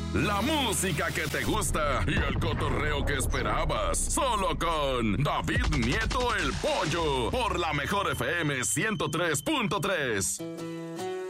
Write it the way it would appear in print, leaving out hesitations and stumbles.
la música que te gusta y el cotorreo que esperabas. Solo con David Nieto el Pollo por la Mejor FM 103.3.